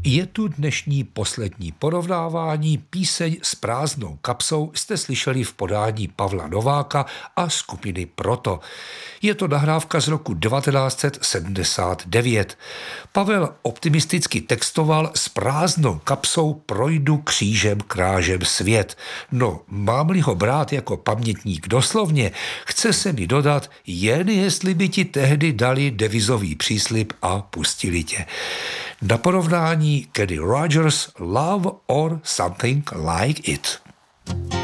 Je tu dnešní poslední porovnávání. Píseň s prázdnou kapsou jste slyšeli v podání Pavla Nováka a skupiny Proto. Je to nahrávka z roku 1979. Pavel optimisticky textoval: s prázdnou kapsou projdu křížem krážem svět. No, mám-li ho brát jako pamětník doslovně, chce se mi dodat, jen jestli by ti tehdy dali devizový příslib a pustili tě. Na porovnání Kenny Rogers Love or Something Like It.